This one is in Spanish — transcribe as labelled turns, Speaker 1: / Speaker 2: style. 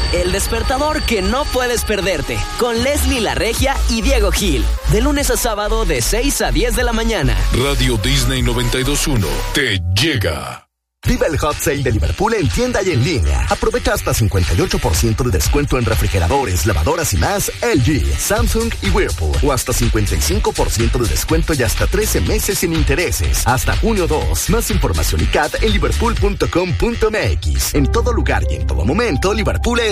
Speaker 1: El despertador que no puedes perderte, con Leslie La Regia y Diego Gil, de lunes a sábado de 6 a 10 de la mañana.
Speaker 2: Radio Disney 92.1 te llega.
Speaker 3: Viva el Hot Sale de Liverpool en tienda y en línea. Aprovecha hasta 58% de descuento en refrigeradores, lavadoras y más LG, Samsung y Whirlpool. O hasta 55% de descuento y hasta 13 meses sin intereses. Hasta junio 2. Más información y CAT en liverpool.com.mx. En todo lugar y en todo momento, Liverpool es